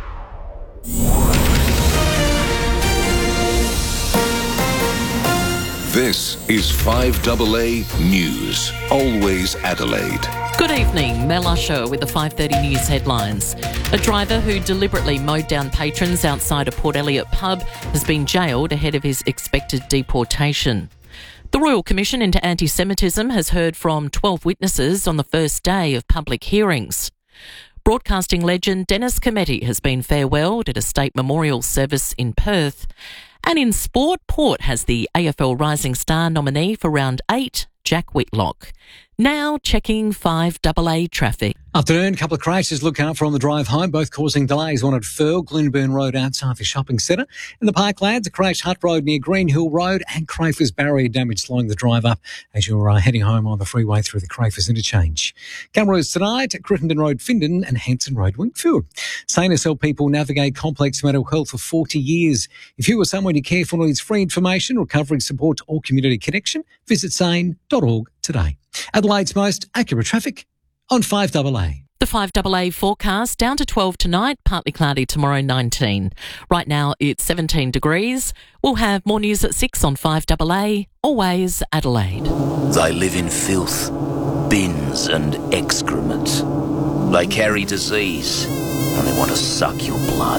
This is 5AA News. Always Adelaide. Good evening, Mel Usher with the 5:30 News headlines. A driver who deliberately mowed down patrons outside a Port Elliot pub has been jailed ahead of his expected deportation. The Royal Commission into Anti-Semitism has heard from 12 witnesses on the first day of public hearings. Broadcasting legend Dennis Cometti has been farewelled at a state memorial service in Perth. And in sport, Port has the AFL Rising Star nominee for round 8, Jack Whitlock. Now checking 5AA traffic. Afternoon, a couple of crashes look out for on the drive home, both causing delays. One at Firle, Glenburn Road outside the shopping centre. In the Parklands, a crash Hutt Road near Green Hill Road and Crafers barrier damage slowing the drive up as you're heading home on the freeway through the Crafers interchange. Cameras tonight, Crittenden Road, Findon and Hanson Road, Wingfield. Sane has helped people navigate complex mental health for 40 years. If you or someone you care for needs free information, recovery support or community connection, visit sane.org today. Adelaide's most accurate traffic on 5AA. The 5AA forecast down to 12 tonight, partly cloudy tomorrow 19. Right now it's 17 degrees. We'll have more news at 6 on 5AA. Always Adelaide. They live in filth, bins and excrement. They carry disease and they want to suck your blood.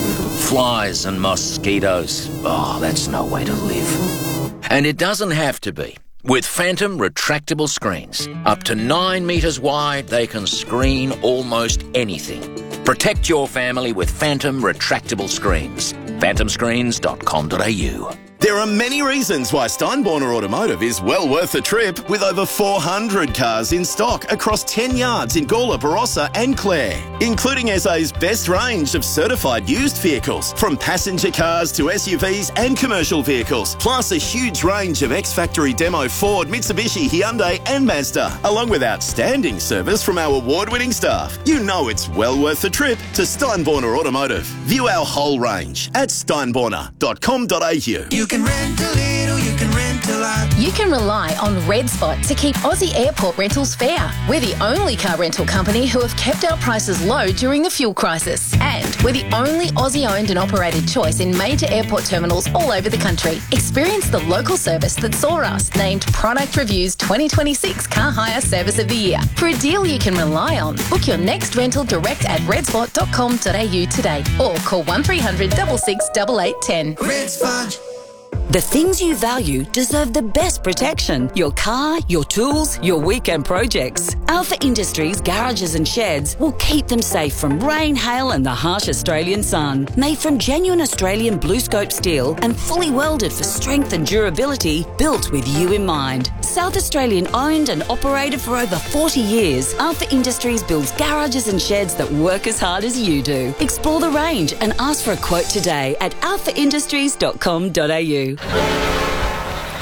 Flies and mosquitoes. Oh, that's no way to live. And it doesn't have to be. With Phantom retractable screens, up to 9 metres wide, they can screen almost anything. Protect your family with Phantom retractable screens. phantomscreens.com.au. There are many reasons why Steinborner Automotive is well worth the trip, with over 400 cars in stock across 10 yards in Gawler, Barossa and Clare, including SA's best range of certified used vehicles, from passenger cars to SUVs and commercial vehicles, plus a huge range of ex-factory demo Ford, Mitsubishi, Hyundai and Mazda, along with outstanding service from our award-winning staff. You know it's well worth the trip to Steinborner Automotive. View our whole range at steinborner.com.au. You can rent a little, you can rent a lot. You can rely on Red Spot to keep Aussie airport rentals fair. We're the only car rental company who have kept our prices low during the fuel crisis. And we're the only Aussie-owned and operated choice in major airport terminals all over the country. Experience the local service that saw us named Product Review's 2026 Car Hire Service of the Year. For a deal you can rely on, book your next rental direct at redspot.com.au today or call 1300 66 8810. Red Spot. The things you value deserve the best protection. Your car, your tools, your weekend projects. Alpha Industries garages and sheds will keep them safe from rain, hail and the harsh Australian sun. Made from genuine Australian blue scope steel and fully welded for strength and durability, built with you in mind. South Australian owned and operated for over 40 years, Alpha Industries builds garages and sheds that work as hard as you do. Explore the range and ask for a quote today at alphaindustries.com.au.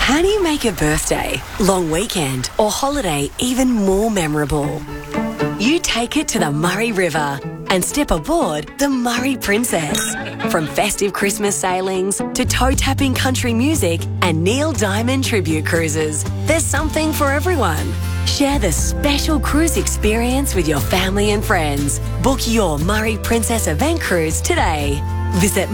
How do you make a birthday, long weekend, or holiday even more memorable? You take it to the Murray River and step aboard the Murray Princess. From festive Christmas sailings to toe-tapping country music and Neil Diamond tribute cruises, there's something for everyone. Share the special cruise experience with your family and friends. Book your Murray Princess event cruise today. Visit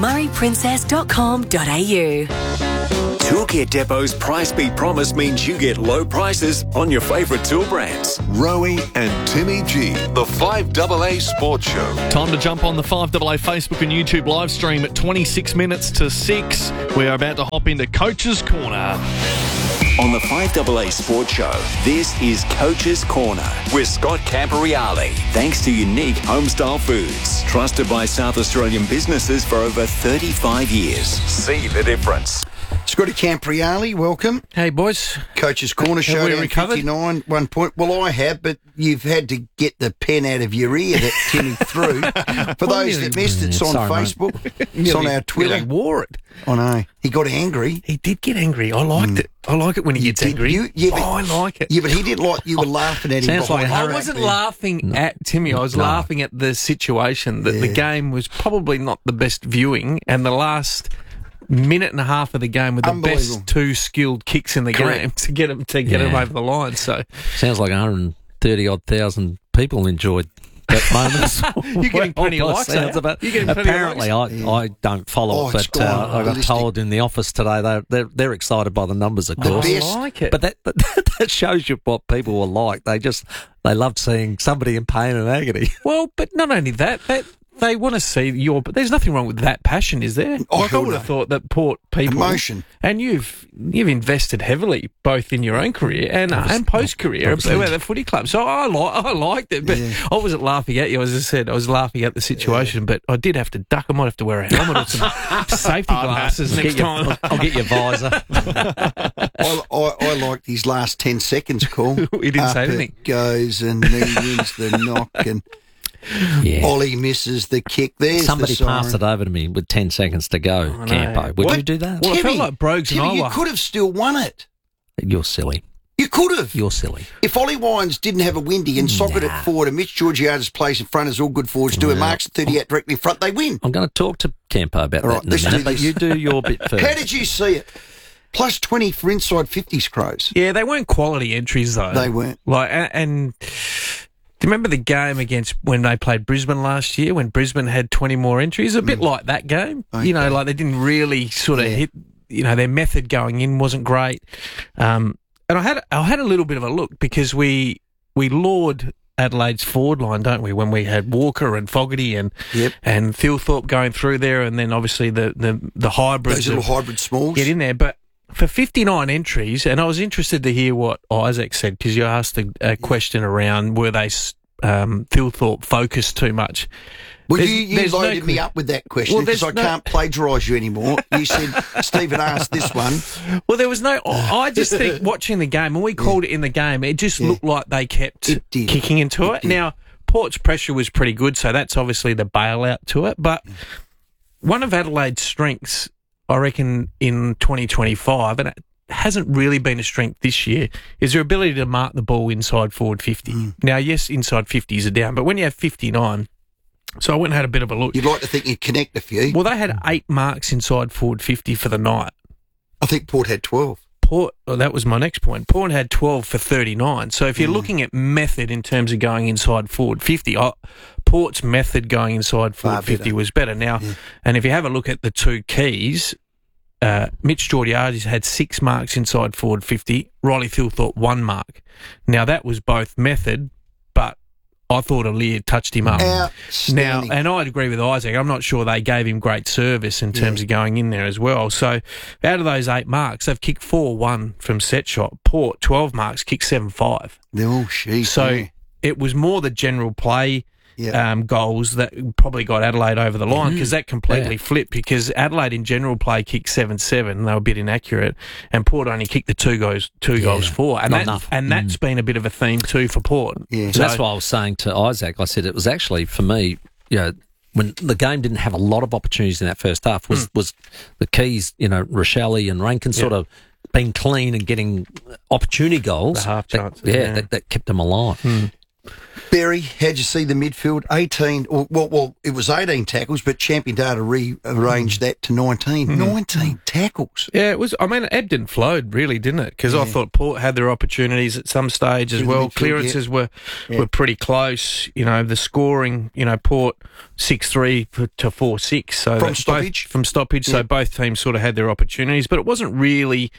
murrayprincess.com.au. Toolkit Depot's Price Beat Promise means you get low prices on your favourite tool brands. Rowie and Timmy G, the 5AA Sports Show. Time to jump on the 5AA Facebook and YouTube live stream at 26 minutes to 6. We are about to hop into Coach's Corner. On the 5AA Sports Show, this is Coach's Corner with Scott Camporeale. Thanks to Unique Homestyle Foods, trusted by South Australian businesses for over 35 years. See the difference. Scotty Camporeale, welcome. Hey, boys. Coach's Corner show down 59, 1 point. Well, I have, but you've had to get the pen out of your ear that Timmy threw. For those that missed, it's on Facebook. It's on our Twitter. He wore it. I know. He got angry. He did get angry. I liked it. I like it when he gets angry. I like it. Yeah, but he didn't like you were laughing at him. I wasn't laughing at Timmy. I was laughing at the situation that the game was probably not the best viewing, and the last minute and a half of the game with the best two skilled kicks in the game to get him over the line. So sounds like 130,000 people enjoyed that moment. You're getting plenty of likes. Apparently, I don't follow it, but I got told in the office today they're excited by the numbers, of course. I like it, but that shows you what people were like. They loved seeing somebody in pain and agony. Well, but not only that. They want to see but there's nothing wrong with that passion, is there? I would have thought that Port people... Emotion. And you've invested heavily, both in your own career and post-career at the footy club. So I liked it, but I wasn't laughing at you, as I said. I was laughing at the situation, but I did have to duck. I might have to wear a helmet or some safety glasses next time. I'll get your visor. I liked his last 10 seconds call. He didn't say anything. It goes and he wins the knock and... Yeah. Ollie misses the kick. There's somebody passed it over to me with 10 seconds to go, Campo. Would you do that? Well, I felt like Brogues and you could have still won it. You're silly. You could have. You're silly. If Ollie Wines didn't have a windy and socket it forward and Mitch Georgiades plays in front as all good forwards do and marks at 38 directly in front, they win. I'm going to talk to Campo about that in a minute, but you do your bit first. How did you see it? Plus 20 for inside 50s, Crows. Yeah, they weren't quality entries, though. They weren't. And do you remember the game against when they played Brisbane last year, when Brisbane had 20 more entries? A bit like that game. Okay. You know, like they didn't really sort of hit, their method going in wasn't great. And I had a little bit of a look because we laud Adelaide's forward line, don't we, when we had Walker and Fogarty and Thilthorpe going through there, and then obviously the hybrids. Those little hybrid smalls. Get in there. But for 59 entries, and I was interested to hear what Isaac said, because you asked a question around were they Thilthorpe focused too much. Well, you loaded me up with that question because I can't plagiarise you anymore. You said Stephen asked this one. Well, there was no... I just think watching the game, when we called it in the game, it just looked like they kept kicking into it. Now, Port's pressure was pretty good, so that's obviously the bailout to it. But one of Adelaide's strengths, I reckon, in 2025, and it hasn't really been a strength this year, is their ability to mark the ball inside forward 50. Now, yes, inside 50s are down, but when you have 59... So I went and had a bit of a look. You'd like to think you'd connect a few. Well, they had 8 marks inside forward 50 for the night. I think Port had 12. That was my next point. Port had 12 for 39. So if you're looking at method in terms of going inside forward 50, Port's method going inside forward 50 was better. Now, and if you have a look at the two keys, Mitch Georgiades had 6 marks inside forward 50. Riley Thilthorpe 1 mark. Now, that was both method, but I thought Aliir touched him up. Now, and I'd agree with Isaac. I'm not sure they gave him great service in terms of going in there as well. So, out of those 8 marks, they've kicked 4-1 from set shot. Port, 12 marks, kicked 7-5. Oh, sheesh. So, it was more the general play goals that probably got Adelaide over the line, because that completely flipped, because Adelaide in general play kicked 7-7. They were a bit inaccurate, and Port only kicked the two goals for. And that's been a bit of a theme too for Port. Yeah. So that's why I was saying to Isaac, I said it was actually, for me, when the game didn't have a lot of opportunities in that first half, was the keys, Rochelle and Rankin sort of being clean and getting opportunity goals. The half chances. That kept them alive. Barry, how'd you see the midfield? 18, well, it was 18 tackles, but Champion Data rearranged that to 19. 19 tackles. Yeah, it was. I mean, it ebbed and flowed, really, didn't it? Because I thought Port had their opportunities at some stage as well. Clearances were pretty close. You know, the scoring, Port 6-3 to 4-6. So From stoppage? From stoppage, so both teams sort of had their opportunities, but it wasn't really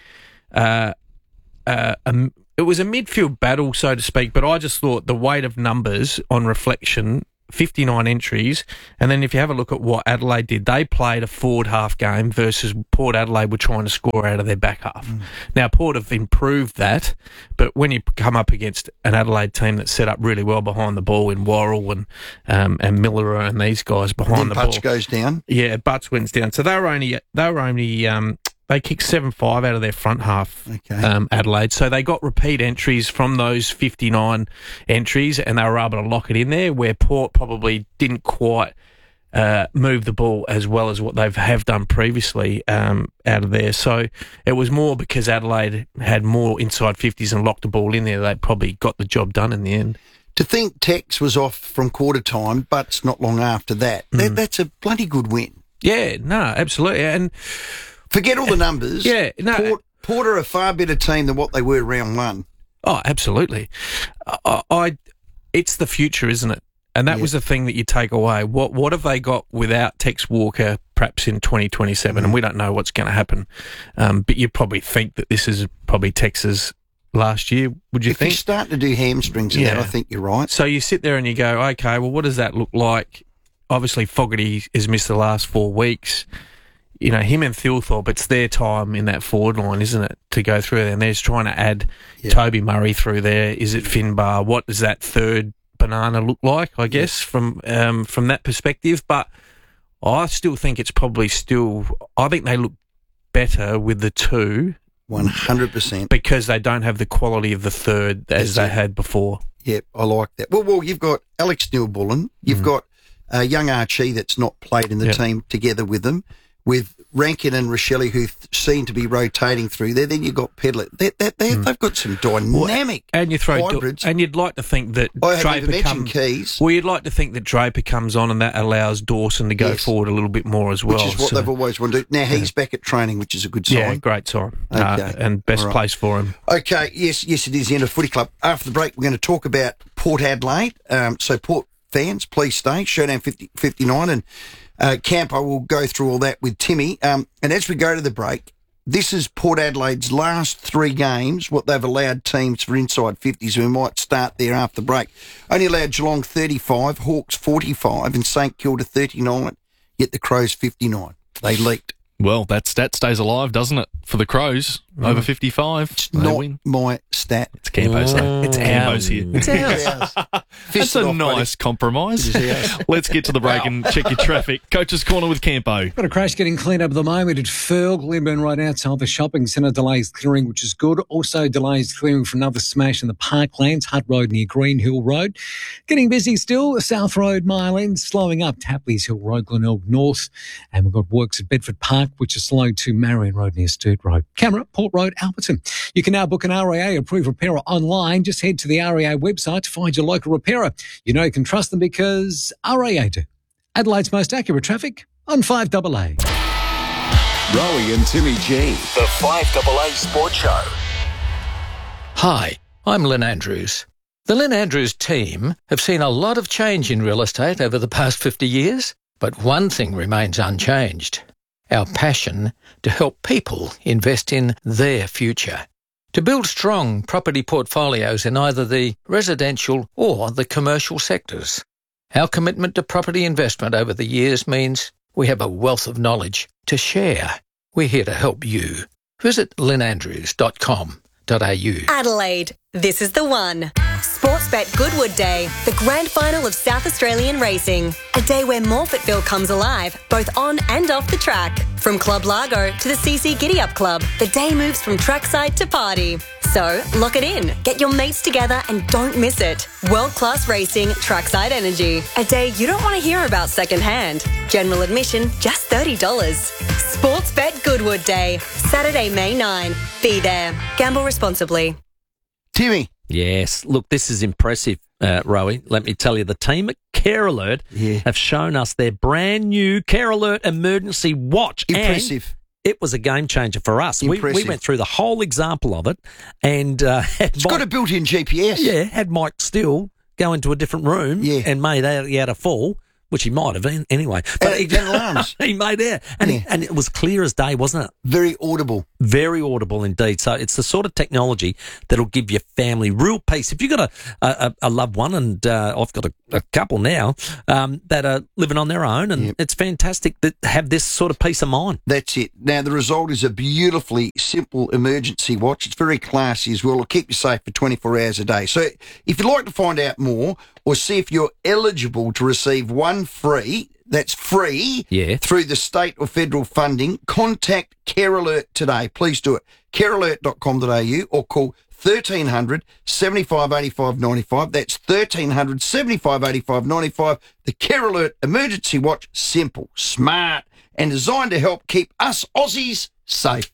it was a midfield battle, so to speak, but I just thought the weight of numbers on reflection, 59 entries, and then if you have a look at what Adelaide did, they played a forward half game versus Port Adelaide were trying to score out of their back half. Now, Port have improved that, but when you come up against an Adelaide team that's set up really well behind the ball in Worrell and Miller and these guys behind the ball. Butts goes down. Yeah, Butts went down. So they were only they kicked 7-5 out of their front half, Adelaide. So they got repeat entries from those 59 entries, and they were able to lock it in there, where Port probably didn't quite move the ball as well as what they have done previously out of there. So it was more because Adelaide had more inside 50s and locked the ball in there. They probably got the job done in the end. To think Tex was off from quarter time, but not long after that, that's a bloody good win. Yeah, no, absolutely. And forget all the numbers. Yeah, no. Port are a far better team than what they were round one. Oh, absolutely. It's the future, isn't it? And that was the thing that you take away. What have they got without Tex Walker perhaps in 2027? And we don't know what's going to happen. But you probably think that this is probably Tex's last year, would you think? If you're starting to do hamstrings and that, I think you're right. So you sit there and you go, okay, well, what does that look like? Obviously, Fogarty has missed the last 4 weeks. You know, him and Thilthorpe, it's their time in that forward line, isn't it, to go through there? And they're just trying to add Toby Murray through there. Is it Finbar? What does that third banana look like, I guess, from that perspective? But I still think it's probably I think they look better with the two. 100%. Because they don't have the quality of the third as they had before. Yep, I like that. Well, you've got Alex Neal-Bullen. You've got young Archie that's not played in the team together with them, with Rankin and Rochelle, who seem to be rotating through there. Then you've got Pedler. They've got some dynamic and you throw hybrids. And you'd like to think that you'd like to think that Draper comes on and that allows Dawson to go forward a little bit more as well. Which is what they've always wanted to do. Now he's back at training, which is a good sign. Yeah, great sign. And best place for him. Okay, yes, it is the end of Footy Club. After the break, we're going to talk about Port Adelaide. So Port fans, please stay. Showdown 59 and Campo will go through all that with Timmy. And as we go to the break, this is Port Adelaide's last 3 games, what they've allowed teams for inside 50s. We might start there after the break. Only allowed Geelong 35, Hawks 45 and St Kilda 39, yet the Crows 59. They leaked. Well, that stat stays alive, doesn't it, for the Crows? Over 55, it's not win. My stat. It's Campo's stat. It's Campo's here. It's ours. That's a nice compromise. Let's get to the break and check your traffic. Coach's Corner with Campo. Got a crash getting cleaned up at the moment at Firle, Glenburn right outside the shopping centre. Delays clearing, which is good. Also delays clearing for another smash in the Parklands, Hutt Road near Green Hill Road. Getting busy still, South Road, Mile End, slowing up, Tapley's Hill Road, Glenelg North. And we've got works at Bedford Park, which is slow to Marion Road near Sturt Road. Camera, Port Road, Alberton. You can now book an RAA approved repairer online. Just head to the RAA website to find your local repairer. You know you can trust them because RAA do. Adelaide's most accurate traffic on 5AA. Rowie and Timmy G, the 5AA Sport Show. Hi, I'm Lynn Andrews. The Lynn Andrews team have seen a lot of change in real estate over the past 50 years, but one thing remains unchanged. Our passion to help people invest in their future. To build strong property portfolios in either the residential or the commercial sectors. Our commitment to property investment over the years means we have a wealth of knowledge to share. We're here to help you. Visit lynnandrews.com.au. Adelaide, this is the one. Sportsbet Goodwood Day, the grand final of South Australian racing. A day where Morfettville comes alive, both on and off the track. From Club Largo to the CC Giddy Up Club, the day moves from trackside to party. So, lock it in. Get your mates together and don't miss it. World-class racing, trackside energy. A day you don't want to hear about secondhand. General admission, just $30. Sportsbet Goodwood Day, Saturday, May 9. Be there. Gamble responsibly. Timmy. Yes. Look, this is impressive, Rowie. Let me tell you, the team at Care Alert have shown us their brand new Care Alert emergency watch. Impressive. And it was a game changer for us. We went through the whole example of it, and it's got a built-in GPS. Yeah, had Mike Still go into a different room and made out a fall, which he might have anyway. But alarms. He made out, and it was clear as day, wasn't it? Very audible. Very audible indeed. So it's the sort of technology that'll give your family real peace. If you've got a loved one, and I've got a couple now that are living on their own, and it's fantastic to have this sort of peace of mind. That's it. Now, the result is a beautifully simple emergency watch. It's very classy as well. It'll keep you safe for 24 hours a day. So if you'd like to find out more or see if you're eligible to receive one free, that's free, through the state or federal funding, contact Care Alert today. Please do it. carealert.com.au or call 1300 75 85 95. That's 1300 75 85 95. The Care Alert emergency watch, simple, smart, and designed to help keep us Aussies safe.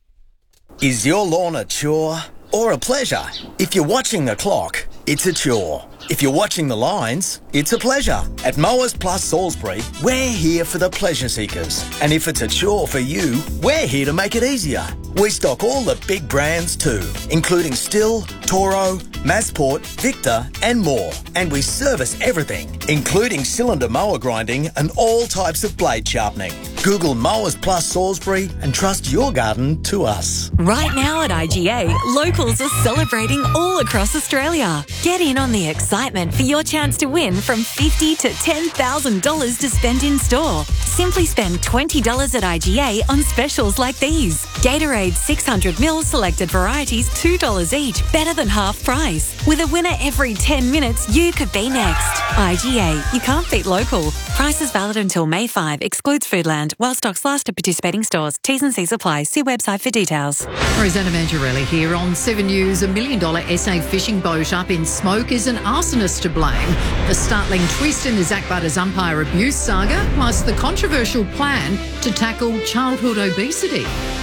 Is your lawn a chore or a pleasure? If you're watching the clock, it's a chore. If you're watching the lines, it's a pleasure. At Mowers Plus Salisbury, we're here for the pleasure seekers. And if it's a chore for you, we're here to make it easier. We stock all the big brands too, including Still, Toro, Massport, Victor and more. And we service everything, including cylinder mower grinding and all types of blade sharpening. Google Mowers Plus Salisbury and trust your garden to us. Right now at IGA, locals are celebrating all across Australia. Get in on the excitement for your chance to win from $50,000 to $10,000 to spend in store. Simply spend $20 at IGA on specials like these. Gatorade 600ml selected varieties $2 each, better than half price. With a winner every 10 minutes, you could be next. IGA, you can't beat local. Prices valid until May 5, excludes Foodland, while stocks last at participating stores. T's and C's apply. See website for details. Rosanna Mangiarelli here on 7 News. $1 million SA fishing boat up in smoke. Is an arsonist to blame? The startling twist in the Zach Butters umpire abuse saga, plus the controversial plan to tackle childhood obesity.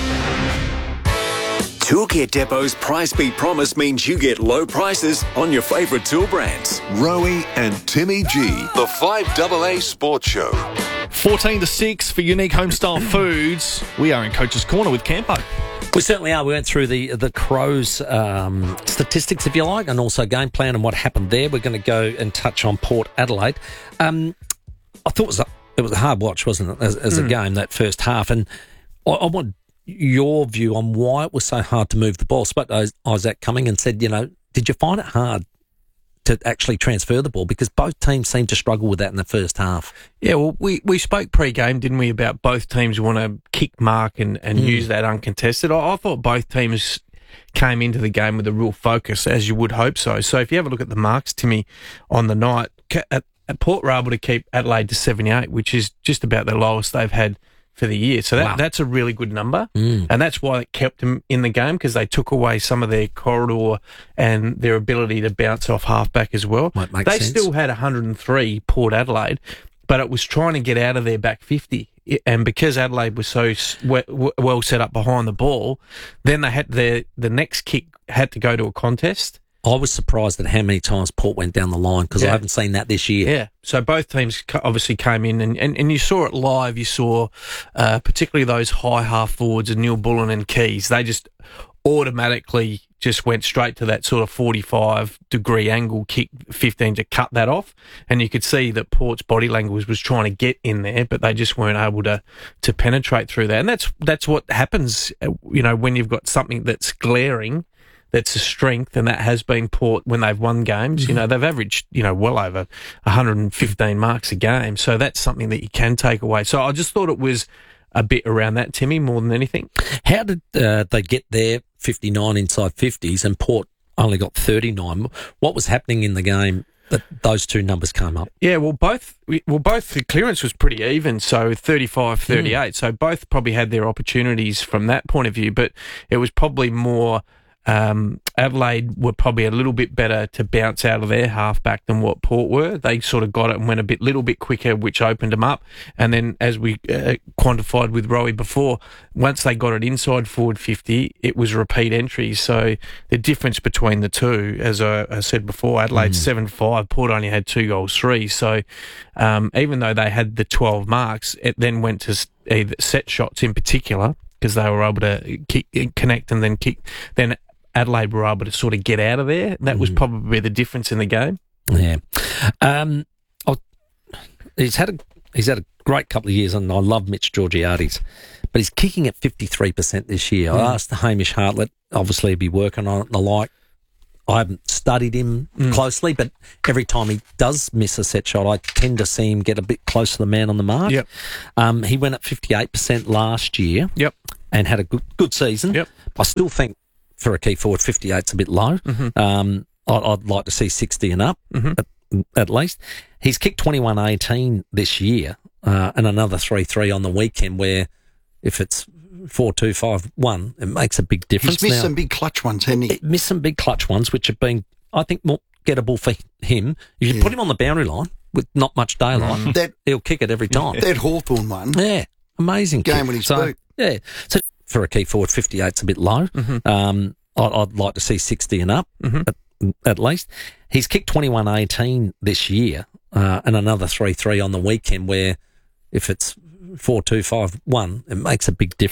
Toolkit Depot's Price Beat Promise means you get low prices on your favourite tool brands. Rowie and Timmy G, the 5AA Sports Show. 14 to 6 for Unique Homestyle Foods. We are in Coach's Corner with Campo. We certainly are. We went through the Crows statistics, if you like, and also game plan and what happened there. We're going to go and touch on Port Adelaide. I thought it was a hard watch, wasn't it, as a game, that first half. And I want your view on why it was so hard to move the ball. I spoke to Isaac Cumming and said, did you find it hard to actually transfer the ball? Because both teams seemed to struggle with that in the first half. Yeah, well, we spoke pre-game, didn't we, about both teams want to kick mark and use that uncontested. I thought both teams came into the game with a real focus, as you would hope so. So if you have a look at the marks, Timmy, on the night, Port were able to keep Adelaide to 78, which is just about the lowest they've had for the year. So that's a really good number. And that's why it kept them in the game, because they took away some of their corridor and their ability to bounce off halfback as well. They still had 103, Port Adelaide, but it was trying to get out of their back 50. And because Adelaide was so well set up behind the ball, then they had the next kick had to go to a contest. I was surprised at how many times Port went down the line, because I haven't seen that this year. Yeah, so both teams obviously came in, and you saw it live. You saw particularly those high half forwards and Neil Bullen and Keys. They just automatically just went straight to that sort of 45-degree angle kick 15 to cut that off. And you could see that Port's body language was trying to get in there, but they just weren't able to penetrate through that. And that's what happens, when you've got something that's glaring, that's a strength, and that has been Port when they've won games. They've averaged, well over 115 marks a game. So that's something that you can take away. So I just thought it was a bit around that, Timmy, more than anything. How did they get their 59 inside 50s and Port only got 39? What was happening in the game that those two numbers came up? Yeah, both the clearance was pretty even, so 35-38. So both probably had their opportunities from that point of view, but it was probably more Adelaide were probably a little bit better to bounce out of their halfback than what Port were. They sort of got it and went a little bit quicker, which opened them up. And then, as we quantified with Rowie before, once they got it inside forward 50, it was repeat entries. So the difference between the two, as I said before, Adelaide 7-5, Port only had 2 goals 3. So even though they had the 12 marks, it then went to either set shots in particular, because they were able to connect and then kick. Then Adelaide were able to sort of get out of there. That was probably the difference in the game. Yeah. He's had a great couple of years, and I love Mitch Georgiades, but he's kicking at 53% this year. I asked Hamish Hartlett, obviously he'd be working on it and the like. I haven't studied him closely, but every time he does miss a set shot, I tend to see him get a bit close to the man on the mark. Yep. He went at 58% last year and had a good season. Yep. I still think for a key forward, 58's a bit low. I'd like to see 60 and up at least. He's kicked 21-18 this year and another 3-3 on the weekend, where if it's 4-2-5-1, it makes a big difference. He's missed some big clutch ones, hasn't he? Missed some big clutch ones, which have been, I think, more gettable for him. You put him on the boundary line with not much daylight, he'll kick it every time. That Hawthorn one. Yeah, amazing game kick. when he's boot. Yeah, so for a key forward, 58's a bit low. I'd like to see 60 and up at least. He's kicked 21-18 this year and another 3-3 on the weekend, where if it's 4-2-5-1, it makes a big difference.